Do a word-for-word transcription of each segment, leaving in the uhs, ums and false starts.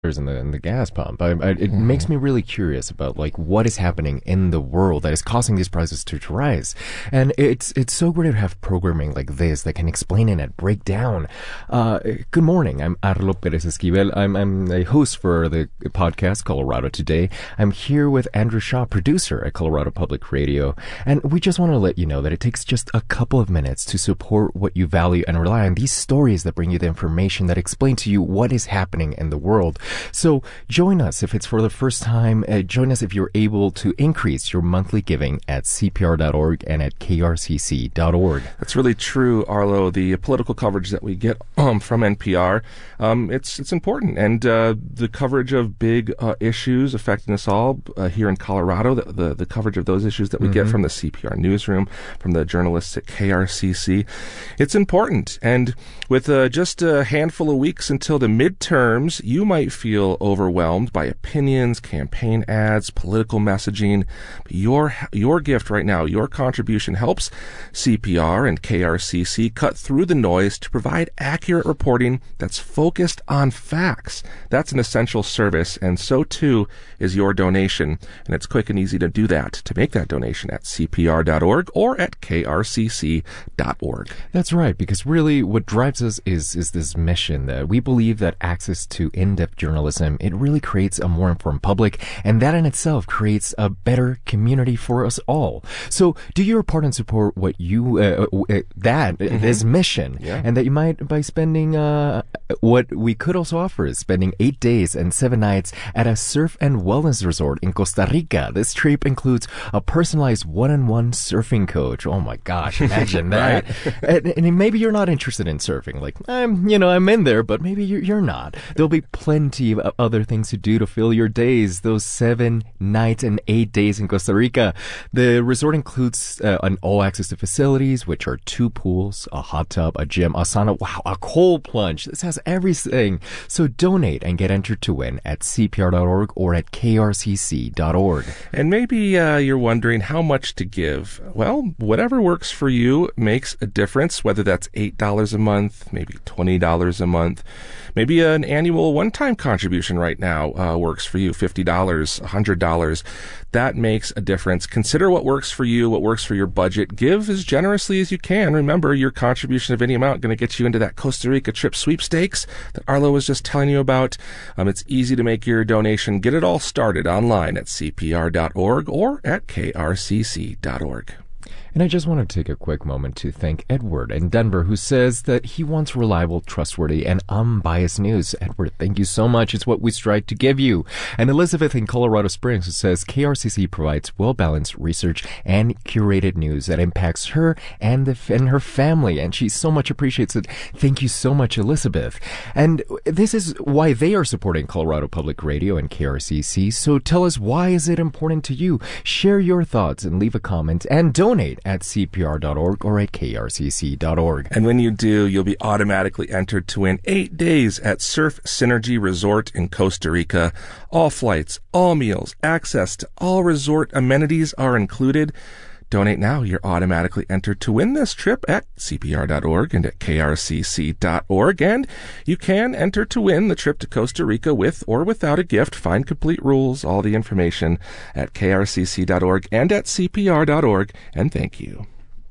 in the in the gas pump. I, I, it mm-hmm. makes me really curious about like what is happening in the world that is causing these prices to, to rise. And it's it's so great to have programming like this that can explain it and break down. Uh, good morning. I'm Arlo Perez Esquivel. I'm I'm a host for the podcast Colorado Today. I'm here with Andrew Shaw, producer at Colorado Public Radio, and we just want to let you know that it takes just a couple of minutes to support what you value and rely on these stories that bring you the information that explain to you what is happening in the world. So join us if it's for the first time. Uh, join us if you're able to increase your monthly giving at C P R dot org and at K R C C dot org. That's really true, Arlo. The political coverage that we get um, from N P R, um, it's it's important. And uh, the coverage of big uh, issues affecting us all uh, here in Colorado, the, the, the coverage of those issues that we mm-hmm. get from the C P R newsroom, from the journalists at K R C C, it's important. And with uh, just a handful of weeks until the midterms, you might feel overwhelmed by opinions, campaign ads, political messaging. Your your gift right now, your contribution helps C P R and K R C C cut through the noise to provide accurate reporting that's focused on facts. That's an essential service, and so too is your donation. And it's quick and easy to do that, to make that donation at C P R dot org or at K R C C dot org. That's right, because really what drives us is, is this mission that we believe that access to in-depth journalism, it really creates a more informed public, and that in itself creates a better community for us all. So do your part and support what you uh, uh, that mm-hmm. this mission, yeah. and that you might by spending uh, what we could also offer is spending eight days and seven nights at a surf and wellness resort in Costa Rica. This trip includes a personalized one-on-one surfing coach. Oh my gosh, imagine that! and, and maybe you're not interested in surfing. Like I'm, you know, I'm in there, but maybe you're, you're not. There'll be plenty of other things to do to fill your days, those seven nights and eight days in Costa Rica. The resort includes uh, an all-access to facilities, which are two pools, a hot tub, a gym, a sauna, wow, a cold plunge. This has everything. So donate and get entered to win at C P R dot org or at K R C C dot org. And maybe uh, you're wondering how much to give. Well, whatever works for you makes a difference, whether that's eight dollars a month, maybe twenty dollars a month. Maybe an annual one-time contribution right now uh, works for you, fifty dollars, one hundred dollars. That makes a difference. Consider what works for you, what works for your budget. Give as generously as you can. Remember, your contribution of any amount going to get you into that Costa Rica trip sweepstakes that Arlo was just telling you about. Um, it's easy to make your donation. Get it all started online at C P R dot org or at K R C C dot org. And I just want to take a quick moment to thank Edward in Denver, who says that he wants reliable, trustworthy, and unbiased news. Edward, thank you so much. It's what we strive to give you. And Elizabeth in Colorado Springs, who says K R C C provides well-balanced research and curated news that impacts her and, the, and her family. And she so much appreciates it. Thank you so much, Elizabeth. And this is why they are supporting Colorado Public Radio and K R C C. So tell us, why is it important to you? Share your thoughts and leave a comment and donate at C P R dot org or at K R C C dot org. And when you do, you'll be automatically entered to win eight days at Surf Synergy Resort in Costa Rica. All flights, all meals, access to all resort amenities are included. Donate now. You're automatically entered to win this trip at C P R dot org and at K R C C dot org. And you can enter to win the trip to Costa Rica with or without a gift. Find complete rules, all the information at K R C C dot org and at C P R dot org. And thank you.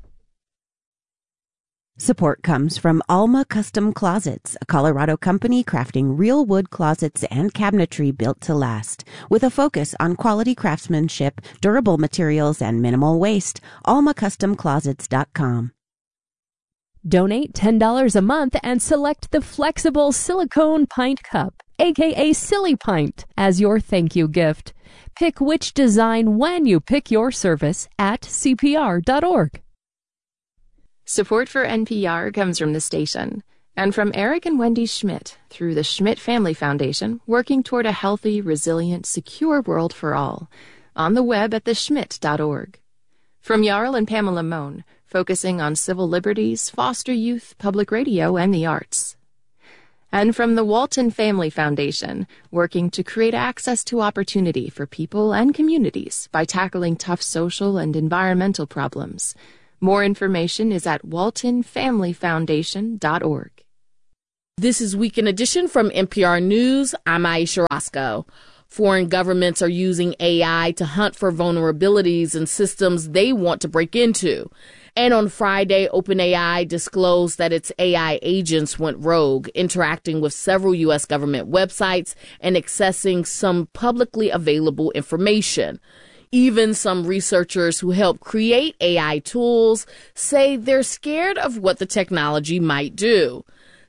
Support comes from Alma Custom Closets, a Colorado company crafting real wood closets and cabinetry built to last. With a focus on quality craftsmanship, durable materials, and minimal waste, alma custom closets dot com. Donate ten dollars a month and select the flexible silicone pint cup, aka Silly Pint, as your thank you gift. Pick which design when you pick your service at C P R dot org. Support for N P R comes from the station and from Eric and Wendy Schmidt through the Schmidt Family Foundation, working toward a healthy, resilient, secure world for all. On the web at the schmidt dot org. From Jarl and Pamela Mohn, focusing on civil liberties, foster youth, public radio, and the arts. And from the Walton Family Foundation, working to create access to opportunity for people and communities by tackling tough social and environmental problems. More information is at walton family foundation dot org. This is Weekend Edition from N P R News. I'm Aisha Roscoe. Foreign governments are using A I to hunt for vulnerabilities in systems they want to break into. And on Friday, OpenAI disclosed that its A I agents went rogue, interacting with several U S government websites and accessing some publicly available information. Even some researchers who help create A I tools say they're scared of what the technology might do.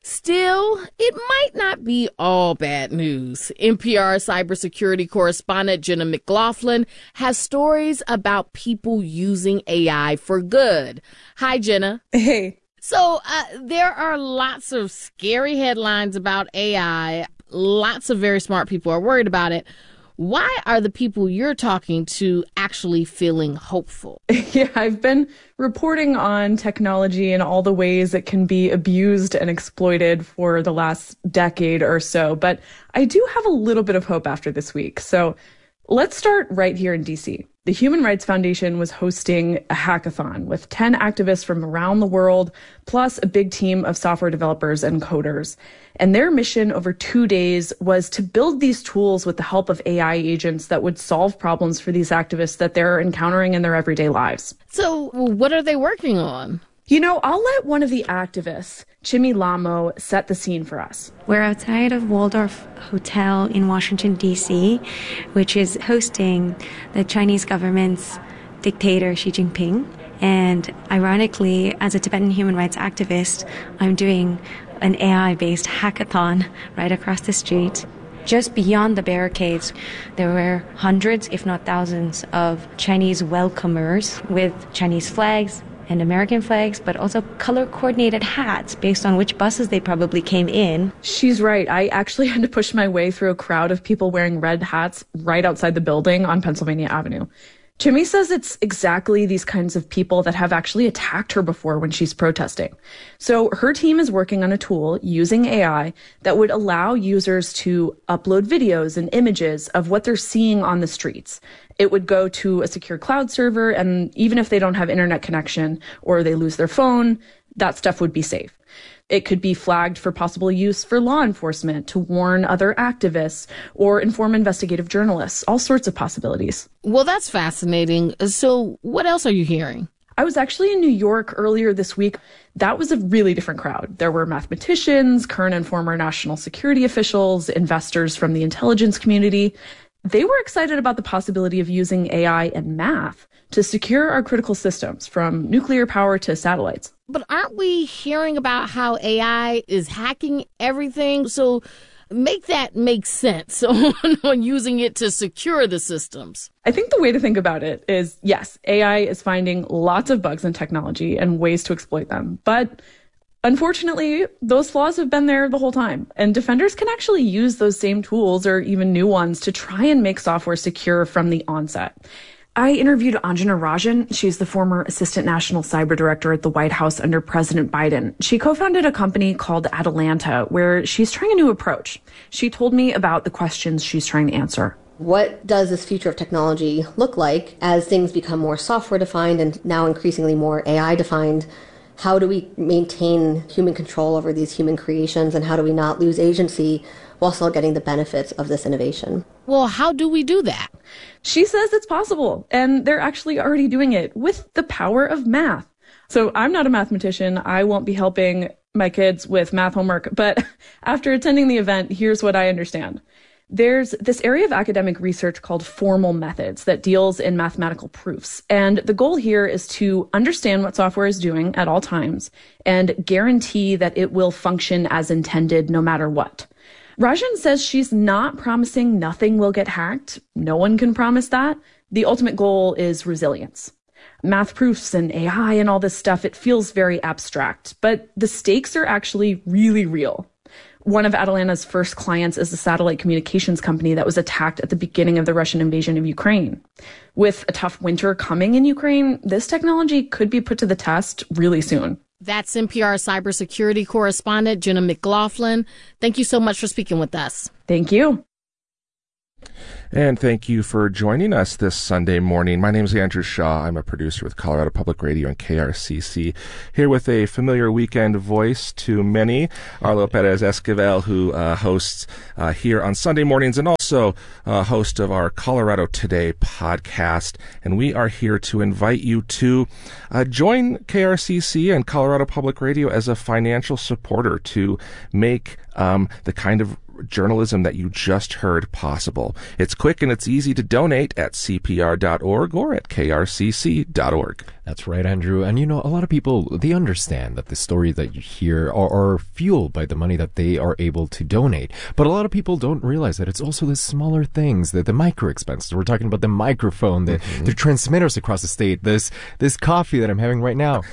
Still, it might not be all bad news. N P R cybersecurity correspondent Jenna McLaughlin has stories about people using A I for good. Hi, Jenna. Hey. So uh, there are lots of scary headlines about A I. Lots of very smart people are worried about it. Why are the people you're talking to actually feeling hopeful? Yeah, I've been reporting on technology and all the ways it can be abused and exploited for the last decade or so, but I do have a little bit of hope after this week. So let's start right here in D C. The Human Rights Foundation was hosting a hackathon with ten activists from around the world, plus a big team of software developers and coders. And their mission over two days was to build these tools with the help of A I agents that would solve problems for these activists that they're encountering in their everyday lives. So what are they working on? You know, I'll let one of the activists, Chimi Lamo, set the scene for us. We're outside of Waldorf Hotel in Washington, D C, which is hosting the Chinese government's dictator, Xi Jinping. And ironically, as a Tibetan human rights activist, I'm doing an A I-based hackathon right across the street. Just beyond the barricades, there were hundreds, if not thousands, of Chinese welcomers with Chinese flags and American flags, but also color-coordinated hats based on which buses they probably came in. She's right. I actually had to push my way through a crowd of people wearing red hats right outside the building on Pennsylvania Avenue. Chimi says it's exactly these kinds of people that have actually attacked her before when she's protesting. So her team is working on a tool using A I that would allow users to upload videos and images of what they're seeing on the streets. It would go to a secure cloud server, and even if they don't have internet connection or they lose their phone, that stuff would be safe. It could be flagged for possible use for law enforcement, to warn other activists, or inform investigative journalists, all sorts of possibilities. Well, that's fascinating. So what else are you hearing? I was actually in New York earlier this week. That was a really different crowd. There were mathematicians, current and former national security officials, investors from the intelligence community. They were excited about the possibility of using A I and math to secure our critical systems, from nuclear power to satellites. But aren't we hearing about how A I is hacking everything? So make that make sense on, on using it to secure the systems. I think the way to think about it is, yes, A I is finding lots of bugs in technology and ways to exploit them. But unfortunately, those flaws have been there the whole time, and defenders can actually use those same tools or even new ones to try and make software secure from the onset. I interviewed Anjana Rajan. She's the former assistant national cyber director at the White House under President Biden. She co-founded a company called Atalanta, where she's trying a new approach. She told me about the questions she's trying to answer. What does this future of technology look like as things become more software defined and now increasingly more A I defined? How do we maintain human control over these human creations, and how do we not lose agency while still getting the benefits of this innovation? Well, how do we do that? She says it's possible, and they're actually already doing it with the power of math. So I'm not a mathematician. I won't be helping my kids with math homework, but after attending the event, here's what I understand. There's this area of academic research called formal methods that deals in mathematical proofs. And the goal here is to understand what software is doing at all times and guarantee that it will function as intended no matter what. Rajan says she's not promising nothing will get hacked. No one can promise that. The ultimate goal is resilience. Math proofs and A I and all this stuff, it feels very abstract, but the stakes are actually really real. One of Atalanta's first clients is a satellite communications company that was attacked at the beginning of the Russian invasion of Ukraine. With a tough winter coming in Ukraine, this technology could be put to the test really soon. That's N P R cybersecurity correspondent Jenna McLaughlin. Thank you so much for speaking with us. Thank you. And thank you for joining us this Sunday morning. My name is Andrew Shaw. I'm a producer with Colorado Public Radio and K R C C, here with a familiar weekend voice to many, Arlo Perez Esquivel, who uh, hosts uh, here on Sunday mornings and also uh, host of our Colorado Today podcast. And we are here to invite you to uh, join K R C C and Colorado Public Radio as a financial supporter to make um, the kind of journalism that you just heard possible. It's quick and it's easy to donate at C P R dot org or at K R C C dot org. That's right, Andrew. And you know, a lot of people, they understand that the stories that you hear are, are fueled by the money that they are able to donate. But a lot of people don't realize that it's also the smaller things, the, the micro expenses. We're talking about the microphone, the, mm-hmm. the transmitters across the state, this, this coffee that I'm having right now.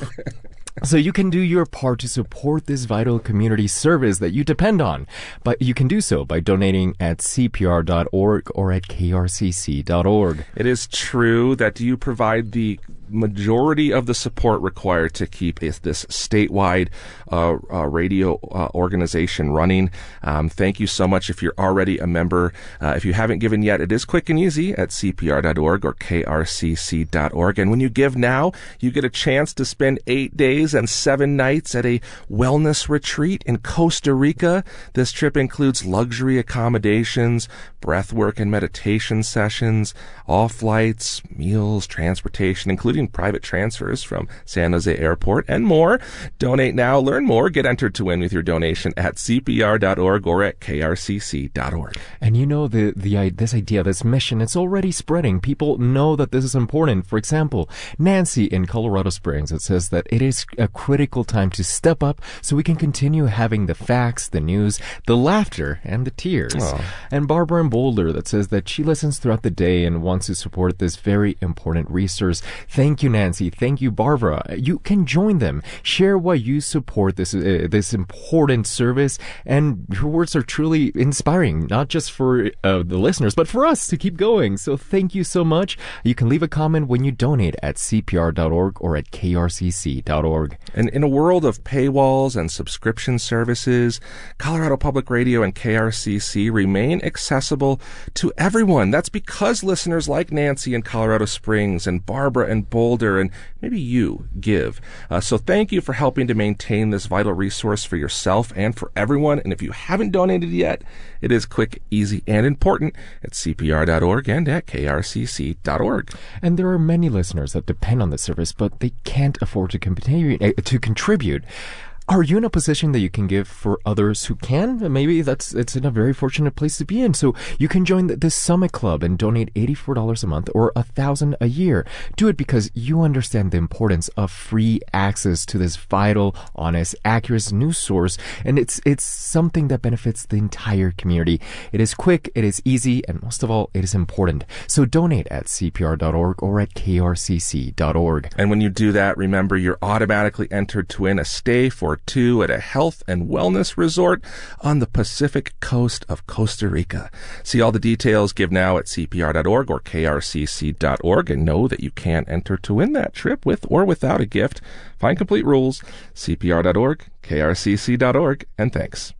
So you can do your part to support this vital community service that you depend on. But you can do so by donating at C P R dot org or at K R C C dot org. It is true that you provide the majority of the support required to keep this statewide uh, uh, radio uh, organization running. Um, thank you so much if you're already a member. Uh, if you haven't given yet, it is quick and easy at C P R dot org or K R C C dot org. And when you give now, you get a chance to spend eight days and seven nights at a wellness retreat in Costa Rica. This trip includes luxury accommodations, breathwork and meditation sessions, all flights, meals, transportation, including private transfers from San Jose Airport, and more. Donate now, learn more, get entered to win with your donation at C P R dot org or at K R C C dot org. And you know, the, the this idea, this mission, it's already spreading. People know that this is important. For example, Nancy in Colorado Springs, it says that it is a critical time to step up so we can continue having the facts, the news, the laughter, and the tears. Oh. And Barbara in Boulder that says that she listens throughout the day and wants to support this very important resource. Thank you, Nancy. Thank you, Barbara. You can join them. Share why you support this uh, this important service, and your words are truly inspiring, not just for uh, the listeners, but for us to keep going. So thank you so much. You can leave a comment when you donate at C P R dot org or at K R C C dot org. And in a world of paywalls and subscription services, Colorado Public Radio and K R C C remain accessible to everyone. That's because listeners like Nancy in Colorado Springs and Barbara in Boulder and maybe you give. Uh, so thank you for helping to maintain this vital resource for yourself and for everyone. And if you haven't donated yet, it is quick, easy, and important at C P R dot org and at K R C C dot org. And there are many listeners that depend on this service, but they can't afford to continue uh, to contribute. Are you in a position that you can give for others who can? Maybe that's it's in a very fortunate place to be in. So you can join the, the Summit Club and donate eighty-four dollars a month or one thousand dollars a year. Do it because you understand the importance of free access to this vital, honest, accurate news source, and it's it's something that benefits the entire community. It is quick, it is easy, and most of all, it is important. So donate at C P R dot org or at K R C C dot org. And when you do that, remember you're automatically entered to win a stay for two at a health and wellness resort on the Pacific coast of Costa Rica. See all the details, give now at C P R dot org or K R C C dot org, and know that you can enter to win that trip with or without a gift. Find complete rules, C P R dot org, K R C C dot org, and thanks.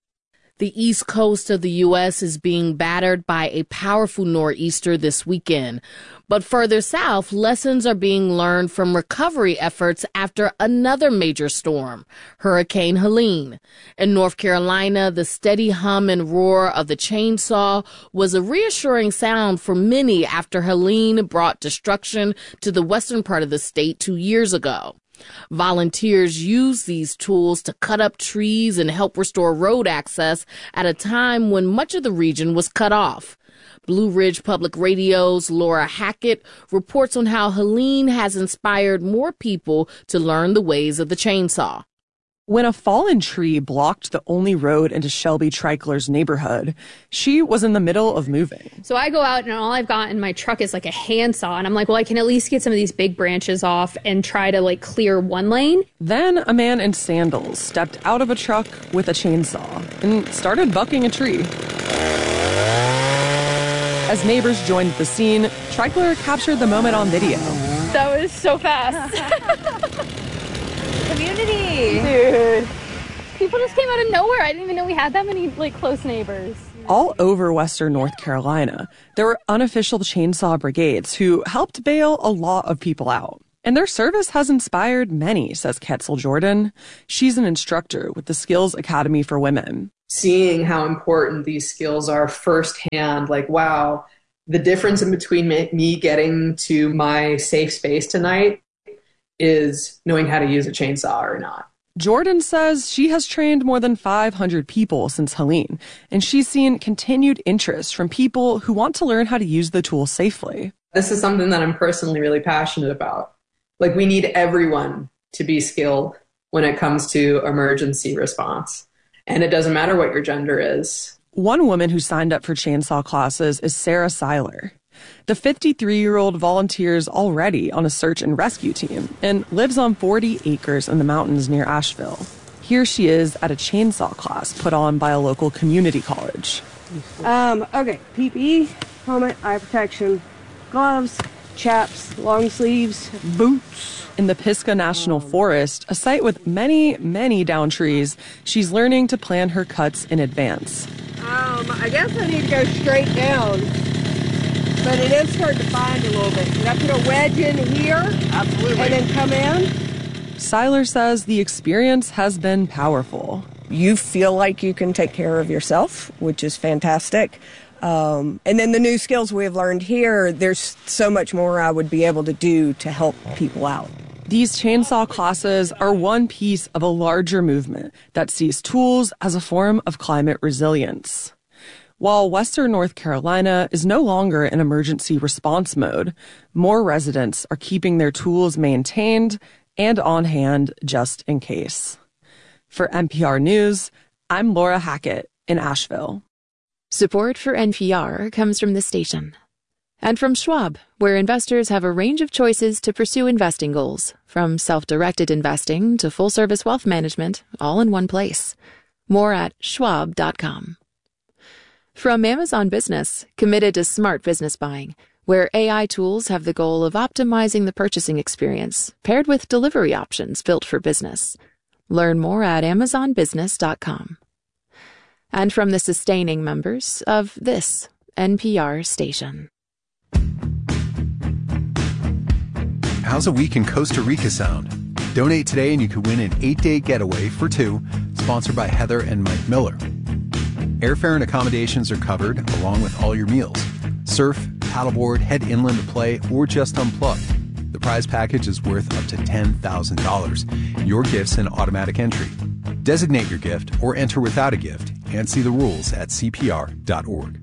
The east coast of the U S is being battered by a powerful nor'easter this weekend. But further south, lessons are being learned from recovery efforts after another major storm, Hurricane Helene. In North Carolina, the steady hum and roar of the chainsaw was a reassuring sound for many after Helene brought destruction to the western part of the state two years ago. Volunteers use these tools to cut up trees and help restore road access at a time when much of the region was cut off. Blue Ridge Public Radio's Laura Hackett reports on how Helene has inspired more people to learn the ways of the chainsaw. When a fallen tree blocked the only road into Shelby Treichler's neighborhood, she was in the middle of moving. So I go out and all I've got in my truck is like a handsaw, and I'm like, well, I can at least get some of these big branches off and try to like clear one lane. Then a man in sandals stepped out of a truck with a chainsaw and started bucking a tree. As neighbors joined the scene, Treichler captured the moment on video. That was so fast. Community. Dude. People just came out of nowhere. I didn't even know we had that many, like, close neighbors. All over western North Carolina, there were unofficial chainsaw brigades who helped bail a lot of people out. And their service has inspired many, says Ketzel Jordan. She's an instructor with the Skills Academy for Women. Seeing how important these skills are firsthand, like, wow, the difference in between me getting to my safe space tonight is knowing how to use a chainsaw or not. Jordan says she has trained more than five hundred people since Helene, and she's seen continued interest from people who want to learn how to use the tool safely. This is something that I'm personally really passionate about. Like, we need everyone to be skilled when it comes to emergency response. And it doesn't matter what your gender is. One woman who signed up for chainsaw classes is Sarah Seiler. The fifty-three-year-old volunteers already on a search and rescue team and lives on forty acres in the mountains near Asheville. Here she is at a chainsaw class put on by a local community college. Um, okay, P P E, helmet, eye protection, gloves, chaps, long sleeves, boots. In the Pisgah National Forest, a site with many, many down trees, she's learning to plan her cuts in advance. Um, I guess I need to go straight down, but it is hard to find a little bit. Can I put a wedge in here? Absolutely. And then come in? Seiler says the experience has been powerful. You feel like you can take care of yourself, which is fantastic. Um, and then the new skills we've learned here, there's so much more I would be able to do to help people out. These chainsaw classes are one piece of a larger movement that sees tools as a form of climate resilience. While western North Carolina is no longer in emergency response mode, more residents are keeping their tools maintained and on hand just in case. For N P R News, I'm Laura Hackett in Asheville. Support for N P R comes from this station. And from Schwab, where investors have a range of choices to pursue investing goals, from self-directed investing to full-service wealth management, all in one place. More at schwab dot com. From Amazon Business, committed to smart business buying, where A I tools have the goal of optimizing the purchasing experience, paired with delivery options built for business. Learn more at amazon business dot com. And from the sustaining members of this N P R station. How's a week in Costa Rica sound? Donate today and you could win an eight-day getaway for two, sponsored by Heather and Mike Miller. Airfare and accommodations are covered, along with all your meals. Surf, paddleboard, head inland to play, or just unplug. The prize package is worth up to ten thousand dollars. Your gift's an automatic entry. Designate your gift or enter without a gift and see the rules at c p r dot org.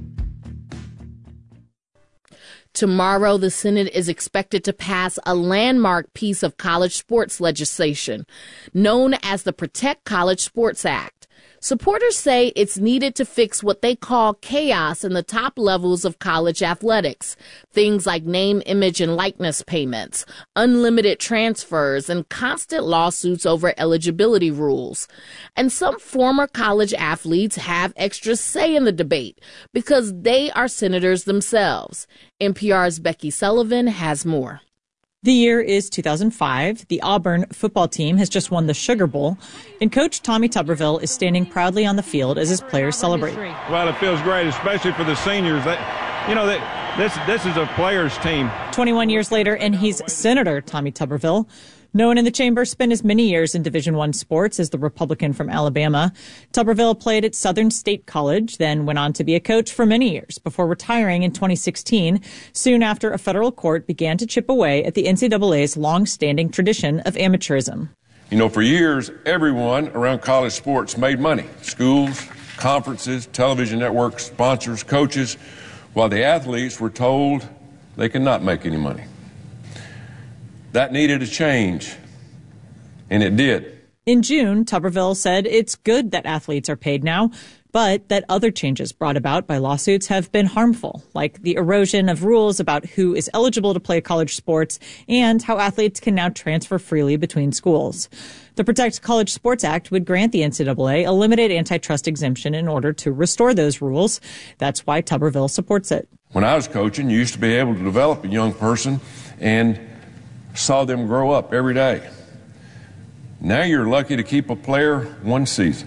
Tomorrow, the Senate is expected to pass a landmark piece of college sports legislation known as the Protect College Sports Act. Supporters say it's needed to fix what they call chaos in the top levels of college athletics. Things like name, image, and likeness payments, unlimited transfers, and constant lawsuits over eligibility rules. And some former college athletes have extra say in the debate because they are senators themselves. N P R's Becky Sullivan has more. The year is two thousand five. The Auburn football team has just won the Sugar Bowl, and Coach Tommy Tuberville is standing proudly on the field as his players celebrate. Well, it feels great, especially for the seniors. That, you know, that this this is a players' team. twenty-one years later, and he's Senator Tommy Tuberville. Known in the chamber, spent as many years in Division I sports as the Republican from Alabama. Tuberville played at Southern State College, then went on to be a coach for many years before retiring in twenty sixteen, soon after a federal court began to chip away at the N C double A's long-standing tradition of amateurism. You know, for years, everyone around college sports made money. Schools, conferences, television networks, sponsors, coaches, while the athletes were told they could not make any money. That needed a change, and it did. In June, Tuberville said it's good that athletes are paid now, but that other changes brought about by lawsuits have been harmful, like the erosion of rules about who is eligible to play college sports and how athletes can now transfer freely between schools. The Protect College Sports Act would grant the N C double A a limited antitrust exemption in order to restore those rules. That's why Tuberville supports it. When I was coaching, you used to be able to develop a young person and saw them grow up every day. Now you're lucky to keep a player one season.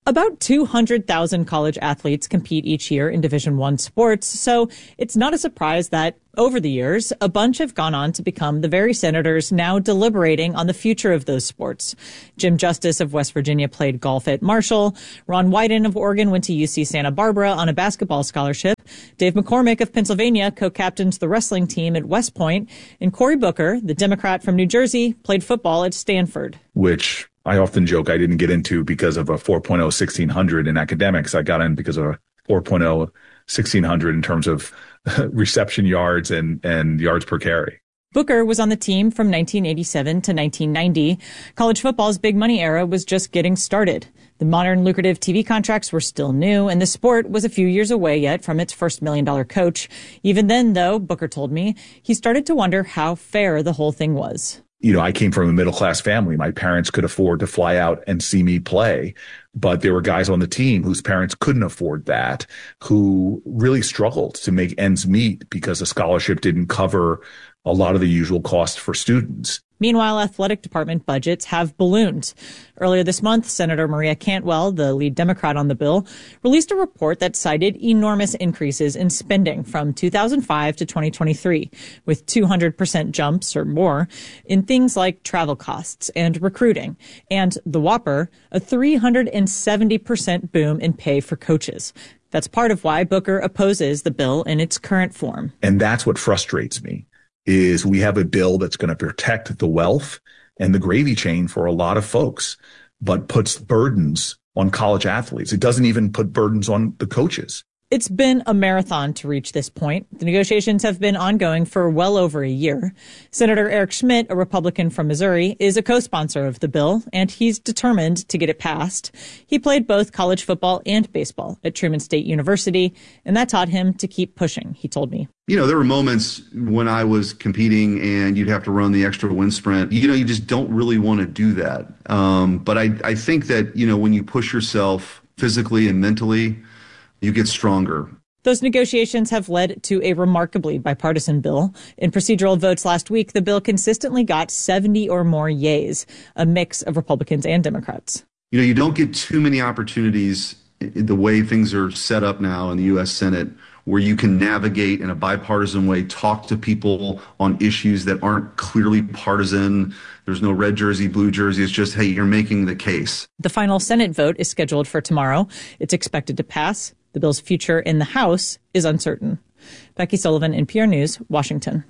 About two hundred thousand college athletes compete each year in Division I sports, so it's not a surprise that, over the years, a bunch have gone on to become the very senators now deliberating on the future of those sports. Jim Justice of West Virginia played golf at Marshall. Ron Wyden of Oregon went to U C Santa Barbara on a basketball scholarship. Dave McCormick of Pennsylvania co-captained the wrestling team at West Point. And Cory Booker, the Democrat from New Jersey, played football at Stanford. Which I often joke I didn't get into because of a four point oh sixteen hundred in academics. I got in because of a four point oh sixteen hundred in terms of reception yards and, and yards per carry. Booker was on the team from nineteen eighty-seven to nineteen ninety. College football's big money era was just getting started. The modern lucrative T V contracts were still new, and the sport was a few years away yet from its first million-dollar coach. Even then, though, Booker told me, he started to wonder how fair the whole thing was. You know, I came from a middle-class family. My parents could afford to fly out and see me play, but there were guys on the team whose parents couldn't afford that, who really struggled to make ends meet because the scholarship didn't cover a lot of the usual costs for students. Meanwhile, athletic department budgets have ballooned. Earlier this month, Senator Maria Cantwell, the lead Democrat on the bill, released a report that cited enormous increases in spending from two thousand five to twenty twenty-three, with two hundred percent jumps or more in things like travel costs and recruiting, and the whopper, a three hundred seventy percent boom in pay for coaches. That's part of why Booker opposes the bill in its current form. And that's what frustrates me. Is we have a bill that's going to protect the wealth and the gravy chain for a lot of folks, but puts burdens on college athletes. It doesn't even put burdens on the coaches. It's been a marathon to reach this point. The negotiations have been ongoing for well over a year. Senator Eric Schmitt, a Republican from Missouri, is a co-sponsor of the bill, and he's determined to get it passed. He played both college football and baseball at Truman State University, and that taught him to keep pushing, he told me. You know, there were moments when I was competing and you'd have to run the extra wind sprint. You know, you just don't really want to do that. Um, but I, I think that, you know, when you push yourself physically and mentally, you get stronger. Those negotiations have led to a remarkably bipartisan bill. In procedural votes last week, the bill consistently got seventy or more yays, a mix of Republicans and Democrats. You know, you don't get too many opportunities the way things are set up now in the U S Senate where you can navigate in a bipartisan way, talk to people on issues that aren't clearly partisan. There's no red jersey, blue jersey. It's just, hey, you're making the case. The final Senate vote is scheduled for tomorrow. It's expected to pass. The bill's future in the House is uncertain. Becky Sullivan, N P R News, Washington.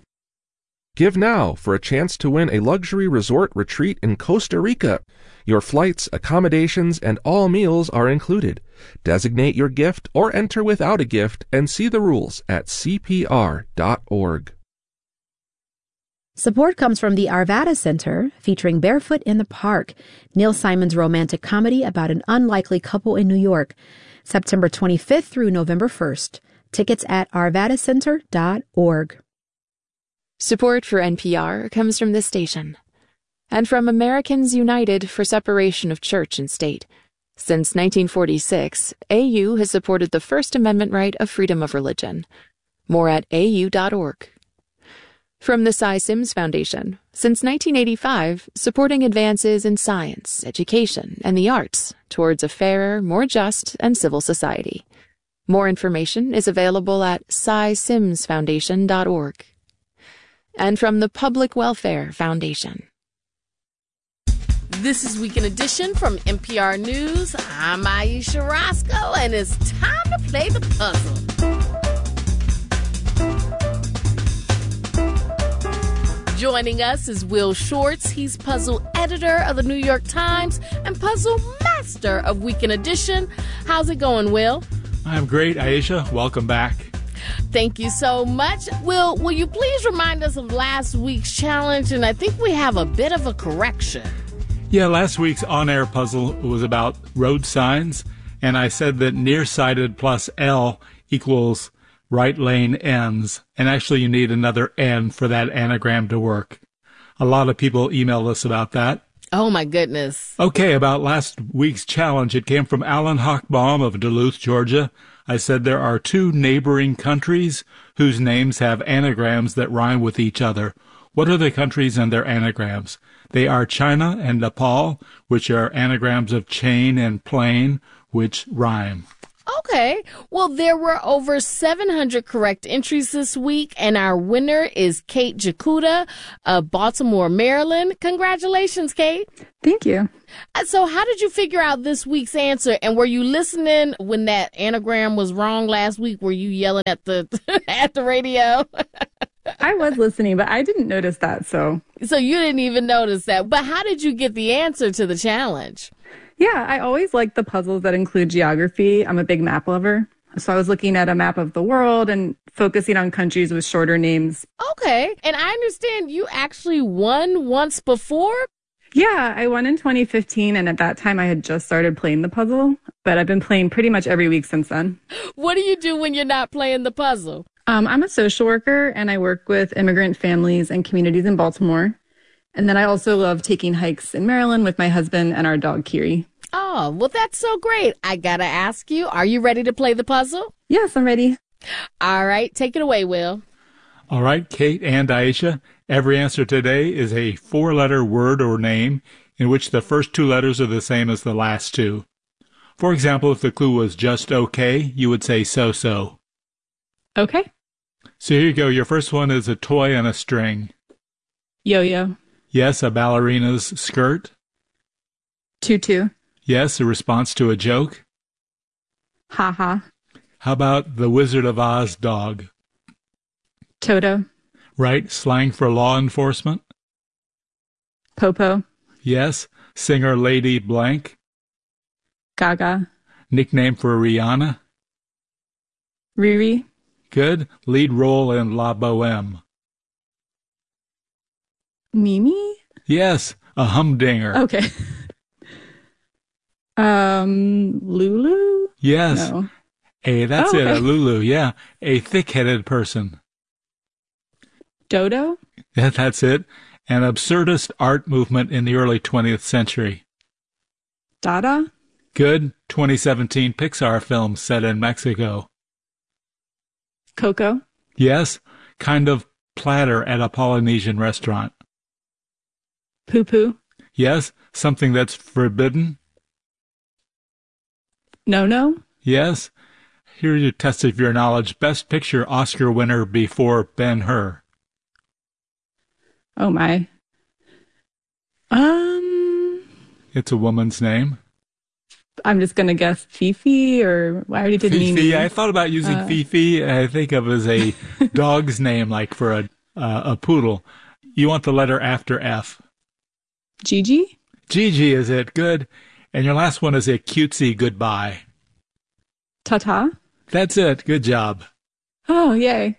Give now for a chance to win a luxury resort retreat in Costa Rica. Your flights, accommodations, and all meals are included. Designate your gift or enter without a gift and see the rules at C P R dot org. Support comes from the Arvada Center, featuring Barefoot in the Park, Neil Simon's romantic comedy about an unlikely couple in New York. September twenty-fifth through November first. Tickets at arvada center dot org. Support for N P R comes from this station and from Americans United for Separation of Church and State. Since nineteen forty-six, A U has supported the First Amendment right of freedom of religion. More at A U dot org. From the Cy Sims Foundation, since nineteen eighty-five, supporting advances in science, education, and the arts towards a fairer, more just, and civil society. More information is available at cy sims foundation dot org. And from the Public Welfare Foundation. This is Weekend Edition from N P R News. I'm Aisha Roscoe, and it's time to play the puzzle. Joining us is Will Shortz. He's puzzle editor of the New York Times and puzzle master of Weekend Edition. How's it going, Will? I'm great, Aisha. Welcome back. Thank you so much. Will, will you please remind us of last week's challenge? And I think we have a bit of a correction. Yeah, last week's on-air puzzle was about road signs, and I said that nearsighted plus L equals right lane ends, and actually you need another N for that anagram to work. A lot of people emailed us about that. Oh, my goodness. Okay, about last week's challenge, it came from Alan Hochbaum of Duluth, Georgia. I said there are two neighboring countries whose names have anagrams that rhyme with each other. What are the countries and their anagrams? They are China and Nepal, which are anagrams of chain and plane, which rhyme. Okay. Well, there were over seven hundred correct entries this week, and our winner is Kate Jakuda of Baltimore, Maryland. Congratulations, Kate. Thank you. So how did you figure out this week's answer? And were you listening when that anagram was wrong last week? Were you yelling at the at the radio? I was listening, but I didn't notice that. So, so you didn't even notice that. But how did you get the answer to the challenge? Yeah, I always like the puzzles that include geography. I'm a big map lover. So I was looking at a map of the world and focusing on countries with shorter names. Okay. And I understand you actually won once before? Yeah, I won in twenty fifteen, and at that time I had just started playing the puzzle, but I've been playing pretty much every week since then. What do you do when you're not playing the puzzle? Um, I'm a social worker, and I work with immigrant families and communities in Baltimore. And then I also love taking hikes in Maryland with my husband and our dog, Kiri. Oh, well, that's so great. I gotta ask you, are you ready to play the puzzle? Yes, I'm ready. All right, take it away, Will. All right, Kate and Aisha, every answer today is a four-letter word or name in which the first two letters are the same as the last two. For example, if the clue was just okay, you would say so-so. Okay. So here you go. Your first one is a toy on a string. Yo-yo. Yes, a ballerina's skirt. Tutu. Yes, a response to a joke. Ha-ha. How about the Wizard of Oz dog? Toto. Right, slang for law enforcement. Popo. Yes, singer Lady Blank. Gaga. Nickname for Rihanna. Riri. Good. Lead role in La Boheme. Mimi? Yes, a humdinger. Okay. um, Lulu? Yes. No. A, that's oh, it, okay. a Lulu, yeah. A thick-headed person. Dodo? Yeah, that's it. An absurdist art movement in the early twentieth century. Dada? Good. twenty seventeen Pixar film set in Mexico. Coco? Yes. Kind of platter at a Polynesian restaurant. Poo-poo? Yes. Something that's forbidden. No-no? Yes. Here's your test of your knowledge. Best Picture Oscar winner before Ben-Hur. Oh, my. Um... It's a woman's name. I'm just going to guess Fifi, or I already did Fifi. Mimi. I thought about using uh, Fifi. I think of as a dog's name, like for a uh, a poodle. You want the letter after F. Gigi? Gigi is it. Good. And your last one is a cutesy goodbye. Ta-ta? That's it. Good job. Oh, yay.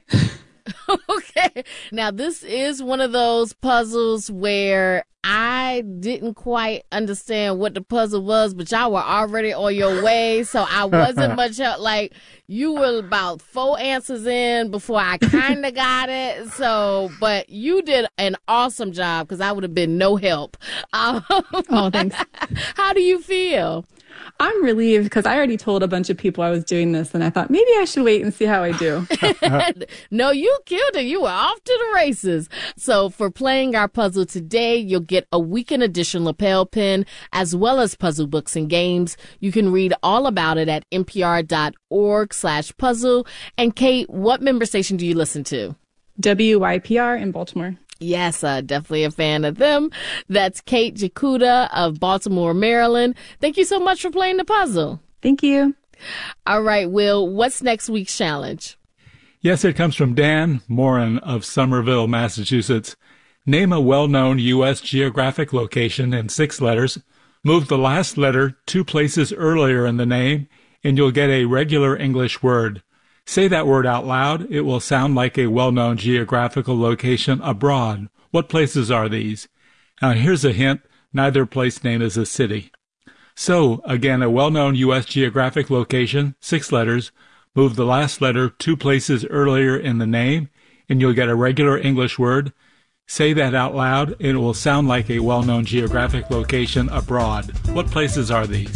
Okay. Now, this is one of those puzzles where I didn't quite understand what the puzzle was, but y'all were already on your way, so I wasn't much help. Like, you were about four answers in before I kind of got it. So, but you did an awesome job because I would have been no help. Um, oh, thanks. How do you feel? I'm relieved because I already told a bunch of people I was doing this, and I thought maybe I should wait and see how I do. No, you killed it. You were off to the races. So for playing our puzzle today, you'll get a weekend edition lapel pin as well as puzzle books and games. You can read all about it at npr.org slash puzzle. And Kate, what member station do you listen to? W Y P R in Baltimore. Yes, uh, definitely a fan of them. That's Kate Jakuda of Baltimore, Maryland. Thank you so much for playing the puzzle. Thank you. All right, Will, what's next week's challenge? Yes, it comes from Dan Morin of Somerville, Massachusetts. Name a well-known U S geographic location in six letters. Move the last letter two places earlier in the name, and you'll get a regular English word. Say that word out loud. It will sound like a well-known geographical location abroad. What places are these? Now, here's a hint. Neither place name is a city. So, again, a well-known U S geographic location, six letters. Move the last letter two places earlier in the name, and you'll get a regular English word. Say that out loud. It will sound like a well-known geographic location abroad. What places are these?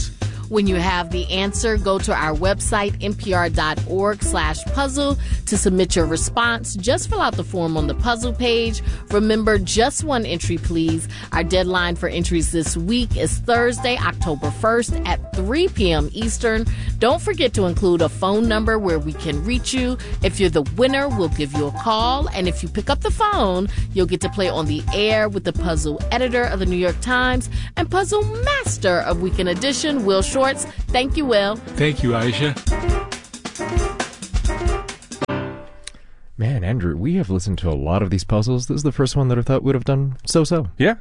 When you have the answer, go to our website, npr.org slash puzzle to submit your response. Just fill out the form on the puzzle page. Remember, just one entry, please. Our deadline for entries this week is Thursday, October first at three p.m. Eastern. Don't forget to include a phone number where we can reach you. If you're the winner, we'll give you a call. And if you pick up the phone, you'll get to play on the air with the puzzle editor of the New York Times and puzzle master of Weekend Edition, Will Shortz. Thank you, Will. Thank you, Aisha. Man, Andrew, we have listened to a lot of these puzzles. This is the first one that I thought would have done so-so. Yeah.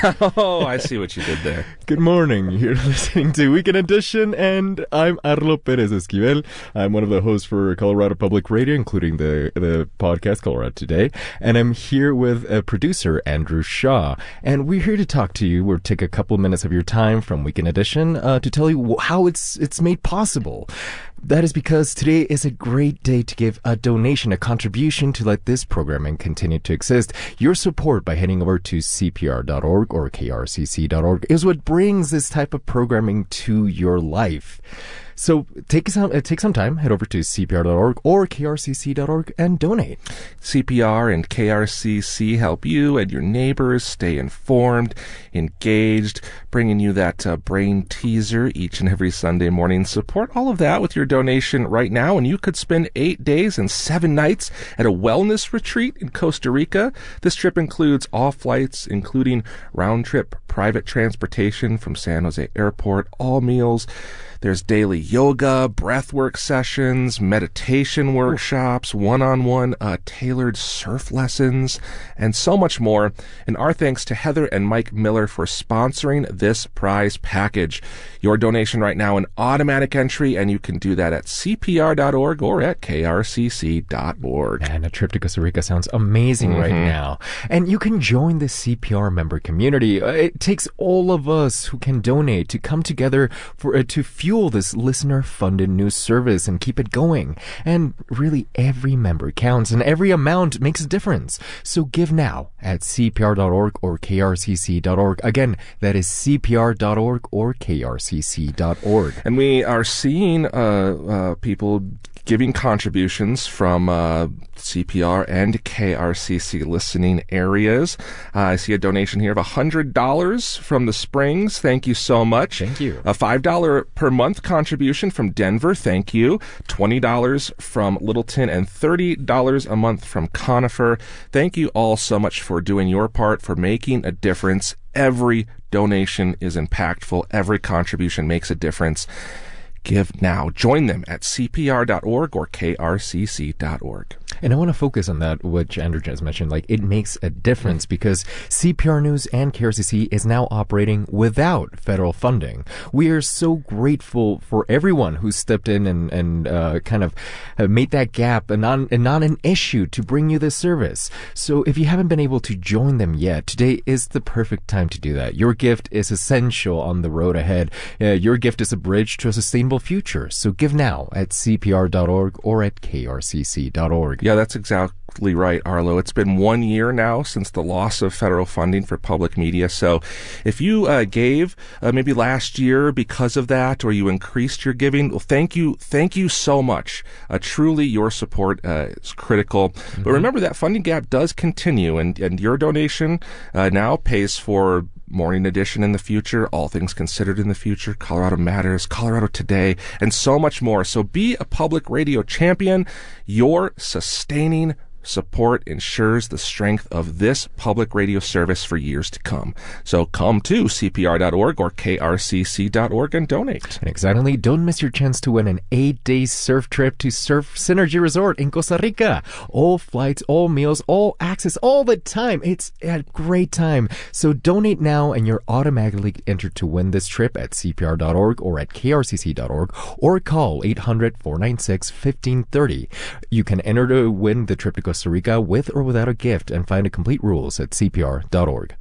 Oh, I see what you did there. Good morning. You're listening to Weekend Edition, and I'm Arlo Perez Esquivel. I'm one of the hosts for Colorado Public Radio, including the, the podcast Colorado Today. And I'm here with a producer, Andrew Shaw. And we're here to talk to you. We'll take a couple minutes of your time from Weekend Edition uh, to tell you how it's it's made possible. That is because today is a great day to give a donation, a contribution to let this programming continue to exist. Your support by heading over to C P R dot org or K R C C dot org is what brings this type of programming to your life. So take some uh, take some time, head over to C P R dot org or K R C C dot org and donate. C P R and K R C C help you and your neighbors stay informed, engaged, bringing you that uh, brain teaser each and every Sunday morning. Support all of that with your donation right now, and you could spend eight days and seven nights at a wellness retreat in Costa Rica. This trip includes all flights, including round-trip private transportation from San Jose Airport, all meals. There's daily yoga, breathwork sessions, meditation workshops, one-on-one uh, tailored surf lessons, and so much more. And our thanks to Heather and Mike Miller for sponsoring this prize package. Your donation right now, an automatic entry, and you can do that at C P R dot org or at K R C C dot org. And a trip to Costa Rica sounds amazing mm-hmm. right now. And you can join the C P R member community. It takes all of us who can donate to come together for uh, to fuel this listener-funded news service and keep it going. And really, every member counts, and every amount makes a difference. So give now at C P R dot org or K R C C dot org. Again, that is C P R dot org or K R C C dot org. And we are seeing uh, uh, people giving contributions from uh, C P R and K R C C listening areas. Uh, I see a donation here of one hundred dollars from the Springs. Thank you so much. Thank you. A five dollars per month contribution from Denver. Thank you. twenty dollars from Littleton and thirty dollars a month from Conifer. Thank you all so much for doing your part, for making a difference. Every donation is impactful. Every contribution makes a difference. Give now. Join them at C P R dot org or K R C C dot org. And I want to focus on that, which Andrew just mentioned. Like, it makes a difference because C P R News and K R C C is now operating without federal funding. We are so grateful for everyone who stepped in and, and uh, kind of uh, made that gap and not, and not an issue to bring you this service. So if you haven't been able to join them yet, today is the perfect time to do that. Your gift is essential on the road ahead. Uh, your gift is a bridge to a sustainable future. So give now at C P R dot org or at K R C C dot org. Yeah, that's exactly right, Arlo. It's been one year now since the loss of federal funding for public media. So if you uh, gave uh, maybe last year because of that, or you increased your giving, well, thank you. Thank you so much. Uh, truly, your support uh, is critical. Mm-hmm. But remember, that funding gap does continue, and, and your donation uh, now pays for Morning Edition in the future, All Things Considered in the future, Colorado Matters, Colorado Today, and so much more. So be a public radio champion. Your sustaining support ensures the strength of this public radio service for years to come. So come to C P R dot org or K R C C dot org and donate. And exactly, don't miss your chance to win an eight-day surf trip to Surf Synergy Resort in Costa Rica. All flights, all meals, all access, all the time. It's a great time. So donate now and you're automatically entered to win this trip at C P R dot org or at K R C C dot org or call eight hundred, four nine six, one five three zero. You can enter to win the trip to Costa Rica with or without a gift and find the complete rules at C P R dot org.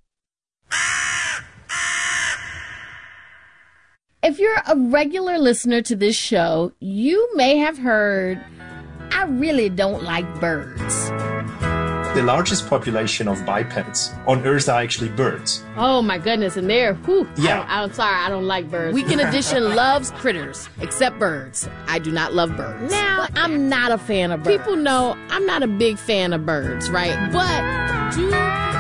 If you're a regular listener to this show, you may have heard, I really don't like birds. The largest population of bipeds on Earth are actually birds. Oh my goodness, and they're, whew, Yeah. I I'm sorry, I don't like birds. Weekend Edition loves critters, except birds. I do not love birds. Now, I'm not a fan of birds. People know I'm not a big fan of birds, right? But do...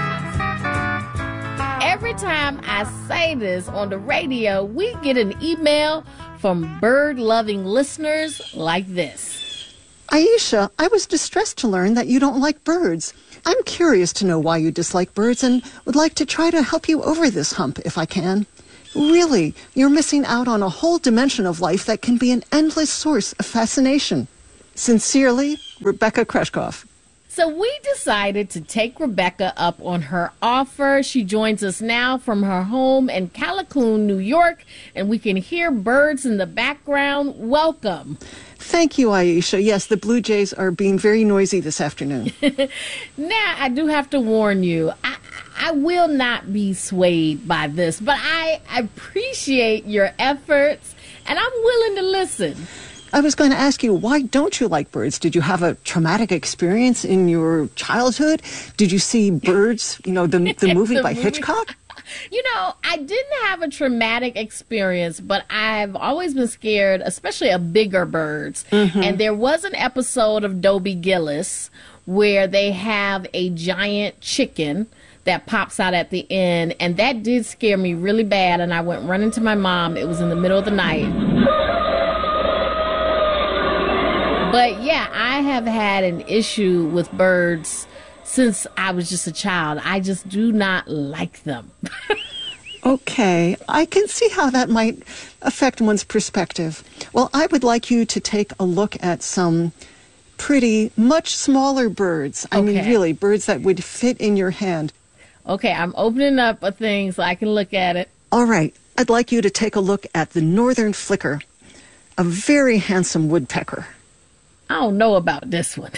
Every time I say this on the radio, we get an email from bird-loving listeners like this. Aisha, I was distressed to learn that you don't like birds. I'm curious to know why you dislike birds and would like to try to help you over this hump if I can. Really, you're missing out on a whole dimension of life that can be an endless source of fascination. Sincerely, Rebecca Kreshkoff. So we decided to take Rebecca up on her offer. She joins us now from her home in Callicoon, New York, and we can hear birds in the background. Welcome. Thank you, Aisha. Yes, the Blue Jays are being very noisy this afternoon. Now, I do have to warn you, I, I will not be swayed by this, but I appreciate your efforts, and I'm willing to listen. I was going to ask you, why don't you like birds? Did you have a traumatic experience in your childhood? Did you see Birds, you know, the, the movie The by movie. Hitchcock? You know, I didn't have a traumatic experience, but I've always been scared, especially of bigger birds. Mhm. And there was an episode of Dobie Gillis where they have a giant chicken that pops out at the end, and that did scare me really bad, and I went running to my mom. It was in the middle of the night. But yeah, I have had an issue with birds since I was just a child. I just do not like them. Okay, I can see how that might affect one's perspective. Well, I would like you to take a look at some pretty, much smaller birds. I mean, Okay. really, birds that would fit in your hand. Okay, I'm opening up a thing so I can look at it. All right, I'd like you to take a look at the northern flicker, a very handsome woodpecker. I don't know about this one.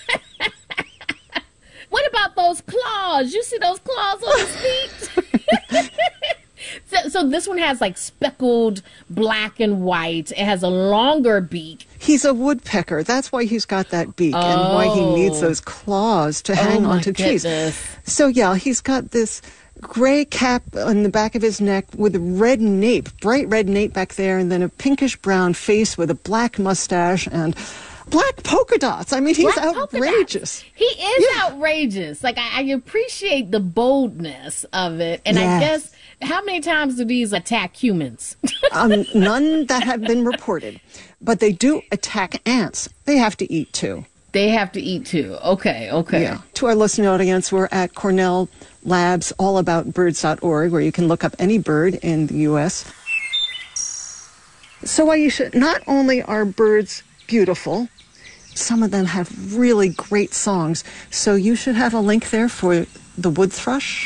What about those claws? You see those claws on his feet? so, so this one has like speckled black and white. It has a longer beak. He's a woodpecker. That's why he's got that beak and why he needs those claws to hang Oh, my onto trees. goodness. So yeah, he's got this gray cap on the back of his neck with a red nape, bright red nape back there, and then a pinkish brown face with a black mustache and black polka dots. I mean, he's Black polka outrageous. He is outrageous. Like, I, I appreciate the boldness of it. And I Yes. guess, how many times do these attack humans? um, none that have been reported, but they do attack ants. They have to eat too. They have to eat too. Okay, okay. Yeah. To our listening audience, we're at Cornell Labs all about birds dot org, where you can look up any bird in the U S. So, Aisha, not only are birds beautiful, some of them have really great songs. So you should have a link there for the wood thrush.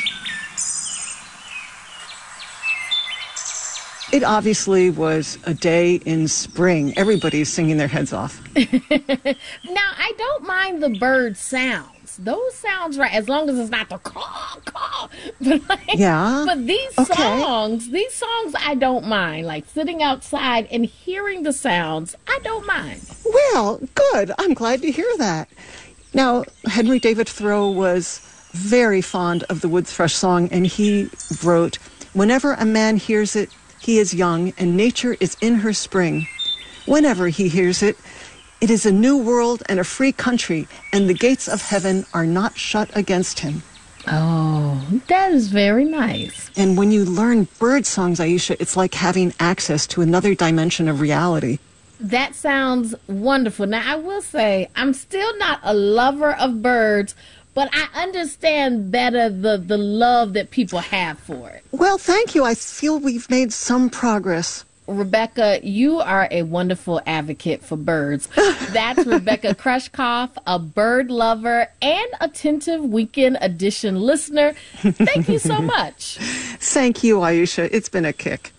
It obviously was a day in spring. Everybody's singing their heads off. Now, I don't mind the bird sounds. Those sounds right, as long as it's not the caw, caw. But like, Yeah. But these Okay. songs, these songs I don't mind. Like sitting outside and hearing the sounds, I don't mind. Well, good. I'm glad to hear that. Now, Henry David Thoreau was very fond of the wood thrush song, and he wrote, "Whenever a man hears it, he is young, and nature is in her spring. Whenever he hears it, it is a new world and a free country, and the gates of heaven are not shut against him." Oh, that is very nice. And when you learn bird songs, Aisha, it's like having access to another dimension of reality. That sounds wonderful. Now, I will say, I'm still not a lover of birds, but I understand better the, the love that people have for it. Well, thank you. I feel we've made some progress. Rebecca, you are a wonderful advocate for birds. That's Rebecca Kreshkoff, a bird lover and attentive Weekend Edition listener. Thank you so much. Thank you, Aisha. It's been a kick.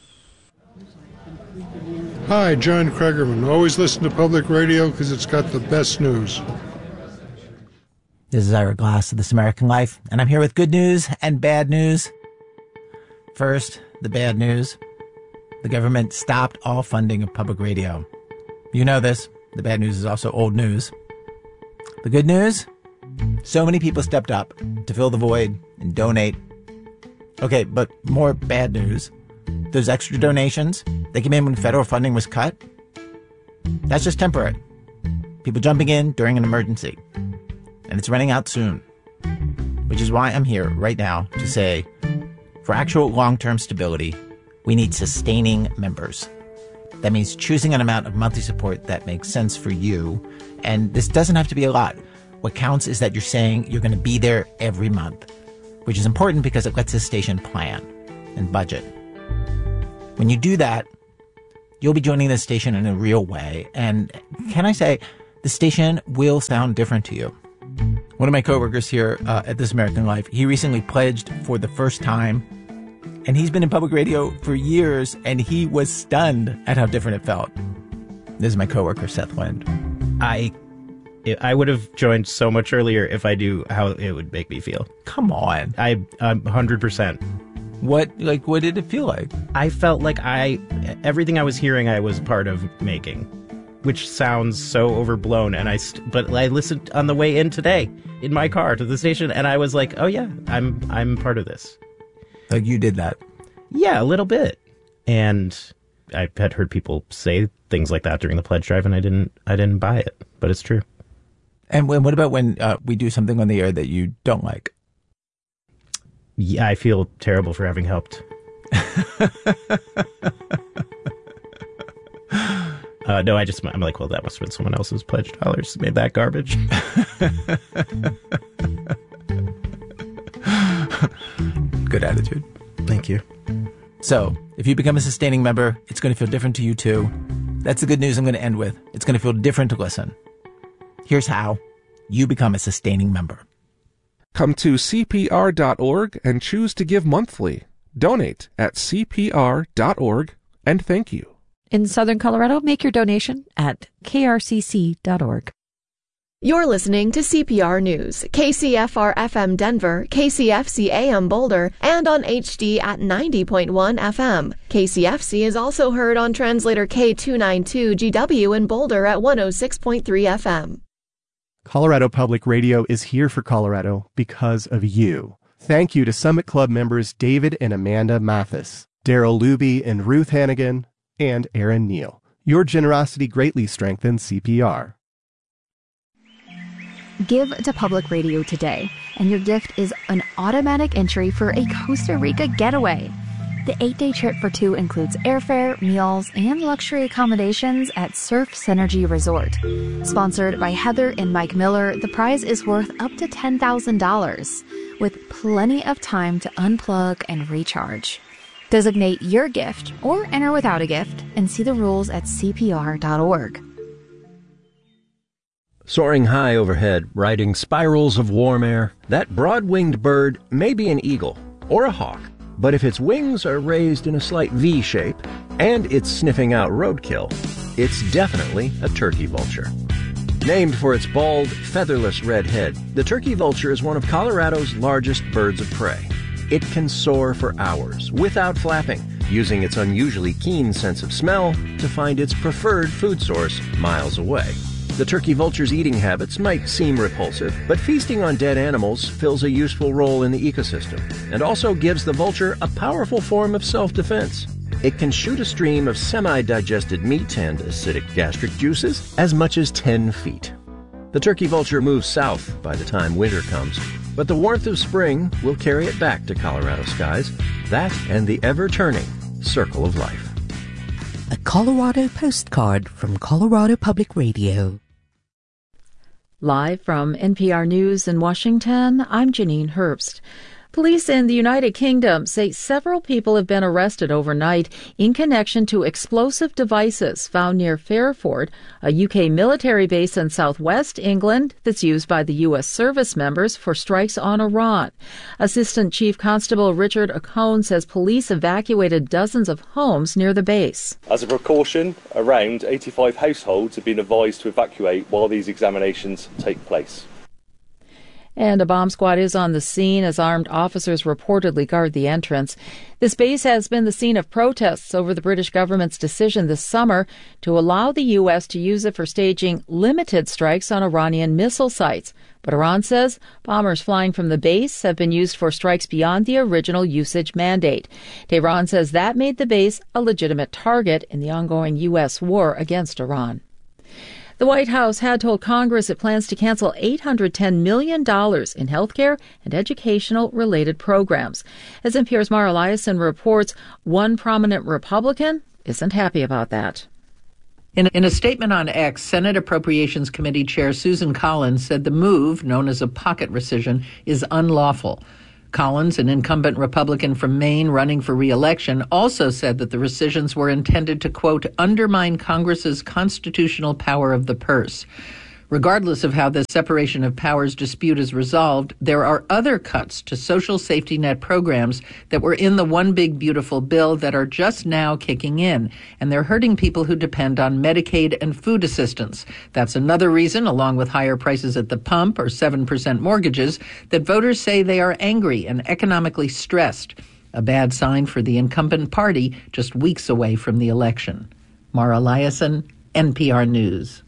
Hi, John Kregerman. Always listen to public radio because it's got the best news. This is Ira Glass of This American Life, and I'm here with good news and bad news. First, the bad news. The government stopped all funding of public radio. You know this. The bad news is also old news. The good news? So many people stepped up to fill the void and donate. Okay, but more bad news. Those extra donations, they came in when federal funding was cut. That's just temporary. People jumping in during an emergency. And it's running out soon. Which is why I'm here right now to say, for actual long-term stability, we need sustaining members. That means choosing an amount of monthly support that makes sense for you. And this doesn't have to be a lot. What counts is that you're saying you're going to be there every month, which is important because it lets this station plan and budget. When you do that, you'll be joining this station in a real way. And can I say, the station will sound different to you. One of my coworkers here uh, at This American Life, he recently pledged for the first time. And he's been in public radio for years, and he was stunned at how different it felt. This is my coworker, Seth Lind. I I would have joined so much earlier if I knew how it would make me feel. Come on. I, I'm one hundred percent. What, like, what did it feel like? I felt like I, everything I was hearing I was part of making, which sounds so overblown. And I, st- but I listened on the way in today in my car to the station, and I was like, oh yeah, I'm, I'm part of this. Like you did that? Yeah, a little bit. And I had heard people say things like that during the pledge drive, and I didn't, I didn't buy it, but it's true. And when, what about when uh, we do something on the air that you don't like? Yeah, I feel terrible for having helped. uh, no, I just, I'm like, well, that must have been someone else's pledge dollars made that garbage. Good attitude. Thank you. So, if you become a sustaining member, it's going to feel different to you too. That's the good news I'm going to end with. It's going to feel different to listen. Here's how you become a sustaining member. Come to C P R dot org and choose to give monthly. Donate at C P R dot org, and thank you. In Southern Colorado, make your donation at K R C C dot org. You're listening to C P R News, K C F R F M Denver, K C F C A M Boulder, and on H D at ninety point one F M. K C F C is also heard on translator K two ninety-two G W in Boulder at one oh six point three F M. Colorado Public Radio is here for Colorado because of you. Thank you to Summit Club members David and Amanda Mathis, Daryl Luby and Ruth Hannigan, and Aaron Neal. Your generosity greatly strengthens C P R. Give to Public Radio today, and your gift is an automatic entry for a Costa Rica getaway. The eight-day trip for two includes airfare, meals, and luxury accommodations at Surf Synergy Resort. Sponsored by Heather and Mike Miller, the prize is worth up to ten thousand dollars, with plenty of time to unplug and recharge. Designate your gift or enter without a gift and see the rules at C P R dot org. Soaring high overhead, riding spirals of warm air, that broad-winged bird may be an eagle or a hawk. But if its wings are raised in a slight V shape, and it's sniffing out roadkill, it's definitely a turkey vulture. Named for its bald, featherless red head, the turkey vulture is one of Colorado's largest birds of prey. It can soar for hours without flapping, using its unusually keen sense of smell to find its preferred food source miles away. The turkey vulture's eating habits might seem repulsive, but feasting on dead animals fills a useful role in the ecosystem and also gives the vulture a powerful form of self-defense. It can shoot a stream of semi-digested meat and acidic gastric juices as much as ten feet. The turkey vulture moves south by the time winter comes, but the warmth of spring will carry it back to Colorado skies, that and the ever-turning circle of life. A Colorado postcard from Colorado Public Radio. Live from N P R News in Washington, I'm Janine Herbst. Police in the United Kingdom say several people have been arrested overnight in connection to explosive devices found near Fairford, a U K military base in southwest England that's used by the U S service members for strikes on Iran. Assistant Chief Constable Richard Acone says police evacuated dozens of homes near the base. As a precaution, around eighty-five households have been advised to evacuate while these examinations take place. And a bomb squad is on the scene as armed officers reportedly guard the entrance. This base has been the scene of protests over the British government's decision this summer to allow the U S to use it for staging limited strikes on Iranian missile sites. But Iran says bombers flying from the base have been used for strikes beyond the original usage mandate. Tehran says that made the base a legitimate target in the ongoing U S war against Iran. The White House had told Congress it plans to cancel eight hundred ten million dollars in healthcare and educational-related programs. As N P R's Mara Liasson reports, one prominent Republican isn't happy about that. In, in a statement on X, Senate Appropriations Committee Chair Susan Collins said the move, known as a pocket rescission, is unlawful. Collins, an incumbent Republican from Maine running for re-election, also said that the rescissions were intended to, quote, undermine Congress's constitutional power of the purse. Regardless of how the separation of powers dispute is resolved, there are other cuts to social safety net programs that were in the One Big Beautiful Bill that are just now kicking in, and they're hurting people who depend on Medicaid and food assistance. That's another reason, along with higher prices at the pump or seven percent mortgages, that voters say they are angry and economically stressed. A bad sign for the incumbent party just weeks away from the election. Mara Liasson, N P R News.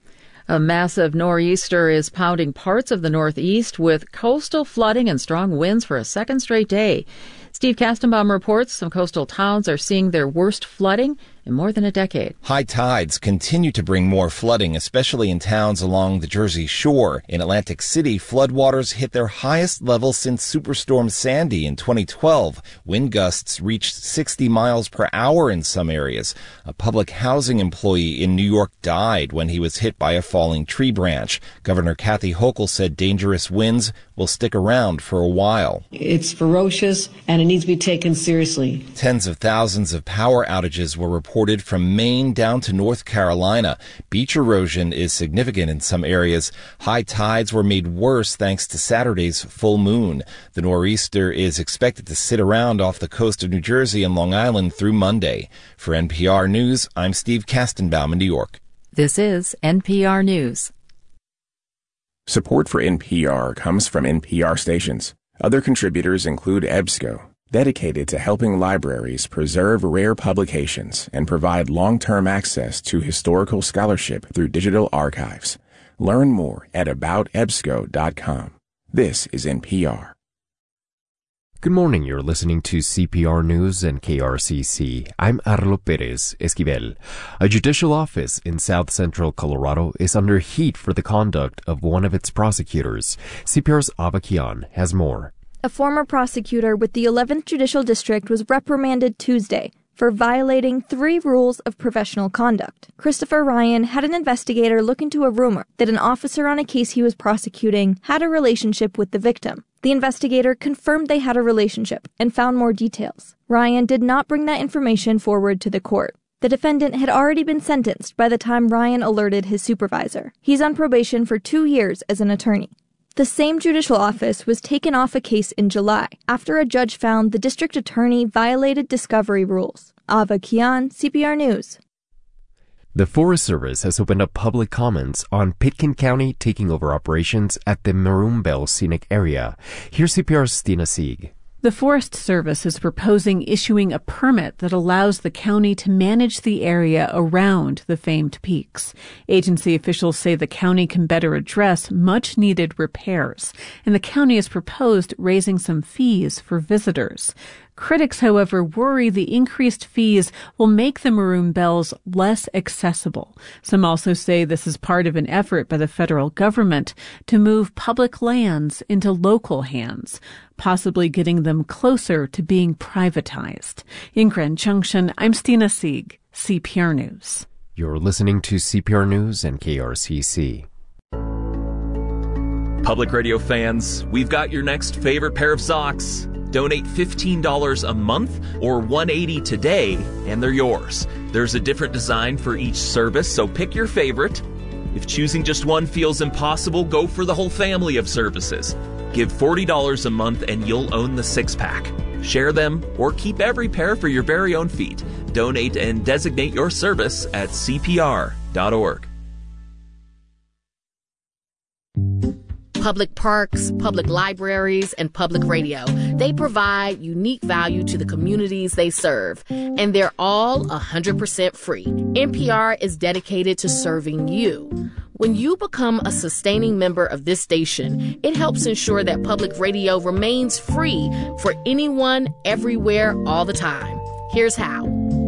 A massive nor'easter is pounding parts of the Northeast with coastal flooding and strong winds for a second straight day. Steve Kastenbaum reports some coastal towns are seeing their worst flooding in more than a decade. High tides continue to bring more flooding, especially in towns along the Jersey Shore. In Atlantic City, floodwaters hit their highest level since Superstorm Sandy in twenty twelve. Wind gusts reached sixty miles per hour in some areas. A public housing employee in New York died when he was hit by a falling tree branch. Governor Kathy Hochul said dangerous winds will stick around for a while. It's ferocious, and it needs to be taken seriously. Tens of thousands of power outages were reported from Maine down to North Carolina. Beach erosion is significant in some areas. High tides were made worse thanks to Saturday's full moon. The nor'easter is expected to sit around off the coast of New Jersey and Long Island through Monday. For N P R News, I'm Steve Kastenbaum in New York. This is N P R News. Support for N P R comes from N P R stations. Other contributors include EBSCO, dedicated to helping libraries preserve rare publications and provide long-term access to historical scholarship through digital archives. Learn more at about ebsco dot com. This is N P R. Good morning. You're listening to C P R News and K R C C. I'm Arlo Perez Esquivel. A judicial office in south central Colorado is under heat for the conduct of one of its prosecutors. C P R's Ava Kian has more. A former prosecutor with the eleventh Judicial District was reprimanded Tuesday for violating three rules of professional conduct. Christopher Ryan had an investigator look into a rumor that an officer on a case he was prosecuting had a relationship with the victim. The investigator confirmed they had a relationship and found more details. Ryan did not bring that information forward to the court. The defendant had already been sentenced by the time Ryan alerted his supervisor. He's on probation for two years as an attorney. The same judicial office was taken off a case in July after a judge found the district attorney violated discovery rules. Ava Kian, C P R News. The Forest Service has opened up public comments on Pitkin County taking over operations at the Maroon Bell Scenic Area. Here's C P R's Stina Sieg. The Forest Service is proposing issuing a permit that allows the county to manage the area around the famed peaks. Agency officials say the county can better address much-needed repairs, and the county has proposed raising some fees for visitors. Critics, however, worry the increased fees will make the Maroon Bells less accessible. Some also say this is part of an effort by the federal government to move public lands into local hands, possibly getting them closer to being privatized. In Grand Junction, I'm Stina Sieg, C P R News. You're listening to C P R News and K R C C. Public radio fans, we've got your next favorite pair of socks. Donate fifteen dollars a month or one hundred eighty dollars today, and they're yours. There's a different design for each service, so pick your favorite. If choosing just one feels impossible, go for the whole family of services. Give forty dollars a month and you'll own the six-pack. Share them or keep every pair for your very own feet. Donate and designate your service at C P R dot org. public parks, public libraries, and public radio. They provide unique value to the communities they serve, and they're all one hundred percent free. N P R is dedicated to serving you. When you become a sustaining member of this station, it helps ensure that public radio remains free for anyone, everywhere, all the time. Here's how.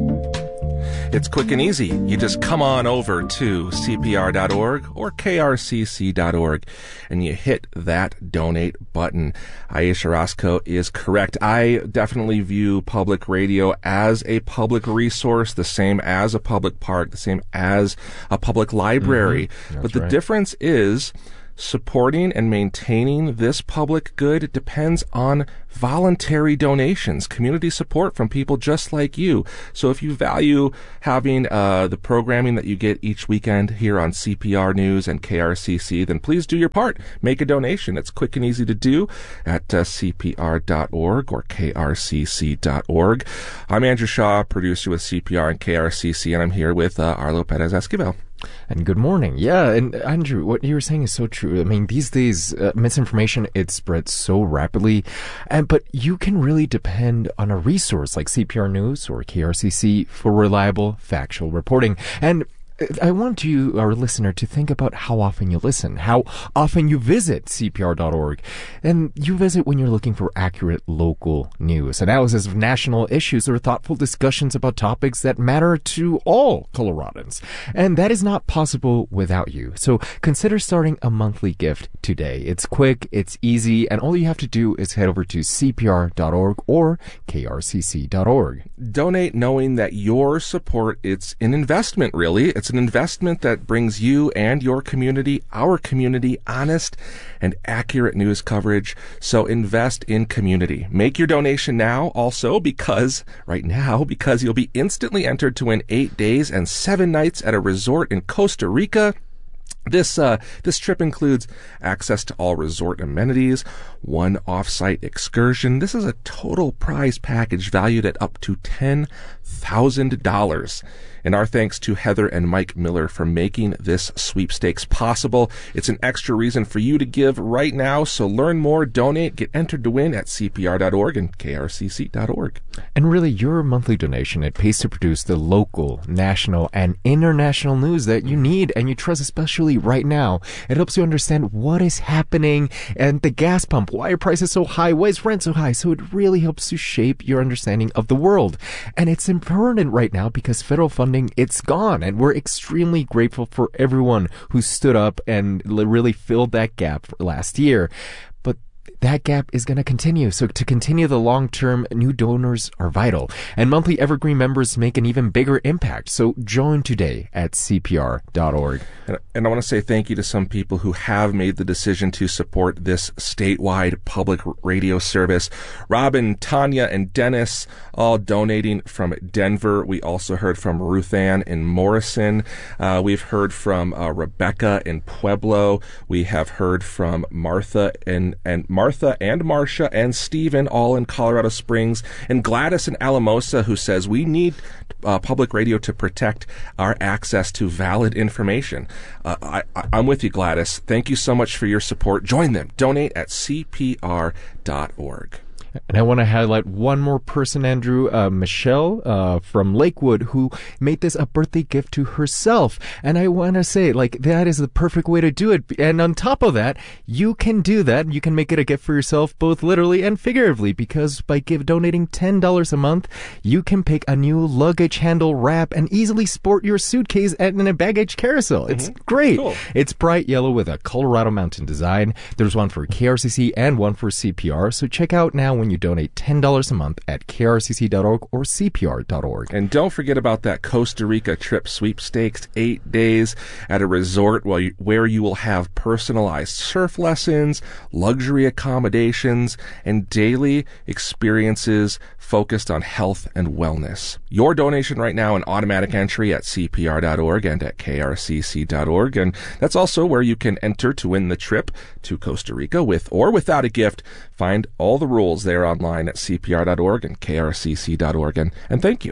It's quick and easy. You just come on over to C P R dot org or K R C C dot org and you hit that donate button. Aisha Roscoe is correct. I definitely view public radio as a public resource, the same as a public park, the same as a public library. Mm-hmm. But the right. difference is supporting and maintaining this public good depends on voluntary donations, community support from people just like you. So if you value having uh, the programming that you get each weekend here on C P R News and K R C C, then please do your part. Make a donation. It's quick and easy to do at uh, C P R dot org or K R C C dot org. I'm Andrew Shaw, producer with C P R and K R C C, and I'm here with uh, Arlo Perez Esquivel. And good morning. Yeah, and Andrew, what you were saying is so true. I mean, these days, uh, misinformation, it spreads so rapidly, and but you can really depend on a resource like C P R News or K R C C for reliable, factual reporting. And I want you, our listener, to think about how often you listen, how often you visit C P R dot org. And you visit when you're looking for accurate local news, analysis of national issues, or thoughtful discussions about topics that matter to all Coloradans. And that is not possible without you. So consider starting a monthly gift today. It's quick, it's easy, and all you have to do is head over to C P R dot org or K R C C dot org. Donate knowing that your support, it's an investment, really. It's It's an investment that brings you and your community, our community, honest and accurate news coverage. So invest in community. Make your donation now also because, right now, because you'll be instantly entered to win eight days and seven nights at a resort in Costa Rica. This uh, this trip includes access to all resort amenities, one off-site excursion. This is a total prize package valued at up to ten thousand dollars. And our thanks to Heather and Mike Miller for making this sweepstakes possible. It's an extra reason for you to give right now. So learn more, donate, get entered to win at C P R dot org and K R C C dot org. And really, your monthly donation, it pays to produce the local, national, and international news that you need and you trust, especially right now. It helps you understand what is happening and the gas pump, why are prices so high, why is rent so high. So it really helps to shape your understanding of the world. And it's important right now because federal funding, it's gone, and we're extremely grateful for everyone who stood up and really filled that gap last year. But that gap is going to continue. So to continue the long term, new donors are vital. And monthly Evergreen members make an even bigger impact. So join today at C P R dot org. And, and I want to say thank you to some people who have made the decision to support this statewide public radio service. Robin, Tanya, and Dennis all donating from Denver. We also heard from Ruth Ann in Morrison. Uh, we've heard from uh, Rebecca in Pueblo. We have heard from Martha and, and Martha and Marcia and Stephen, all in Colorado Springs, and Gladys in Alamosa, who says we need uh, public radio to protect our access to valid information. Uh, I, I, I'm with you, Gladys. Thank you so much for your support. Join them. Donate at C P R dot org. And I want to highlight one more person, Andrew, uh, Michelle uh, from Lakewood, who made this a birthday gift to herself. And I want to say, like, that is the perfect way to do it. And on top of that, you can do that. You can make it a gift for yourself, both literally and figuratively, because by give donating ten dollars a month, you can pick a new luggage handle wrap and easily sport your suitcase in a baggage carousel. It's mm-hmm. great. Cool. It's bright yellow with a Colorado mountain design. There's one for K R C C and one for C P R. So check out now when you donate ten dollars a month at K R C C dot org or C P R dot org. And don't forget about that Costa Rica trip sweepstakes, eight days at a resort where you, where you will have personalized surf lessons, luxury accommodations, and daily experiences focused on health and wellness. Your donation right now, an automatic entry at C P R dot org and at K R C C dot org. And that's also where you can enter to win the trip to Costa Rica with or without a gift. Find all the rules there online at C P R dot org and K R C C dot org. And, and thank you.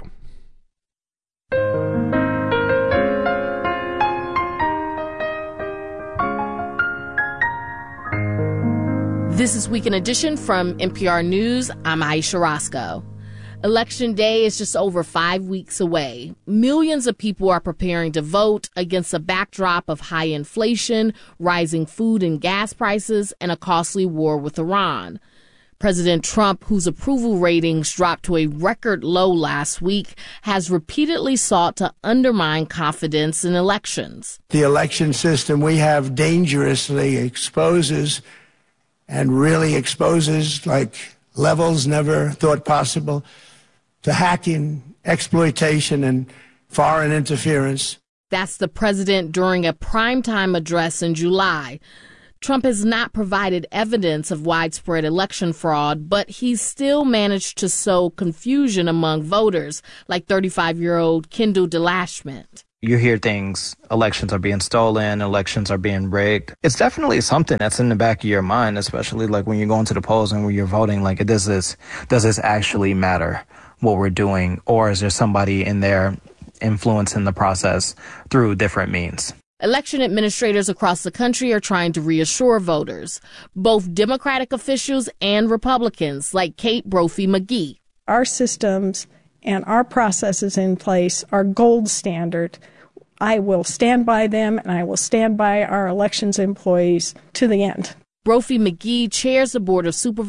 This is Weekend Edition from N P R News. I'm Aisha Roscoe. Election Day is just over five weeks away. Millions of people are preparing to vote against a backdrop of high inflation, rising food and gas prices, and a costly war with Iran. President Trump, whose approval ratings dropped to a record low last week, has repeatedly sought to undermine confidence in elections. The election system we have dangerously exposes and really exposes, like levels never thought possible, to hacking, exploitation, and foreign interference. That's the president during a primetime address in July. Trump has not provided evidence of widespread election fraud, but he's still managed to sow confusion among voters, like thirty-five-year-old Kendall DeLashment. You hear things, elections are being stolen, elections are being rigged. It's definitely something that's in the back of your mind, especially like when you're going to the polls and when you're voting, like, does this, does this actually matter what we're doing? Or is there somebody in there influencing the process through different means? Election administrators across the country are trying to reassure voters, both Democratic officials and Republicans, like Kate Brophy-McGee. Our systems and our processes in place are gold standard. I will stand by them, and I will stand by our elections employees to the end. Brophy-McGee chairs the Board of Supervisors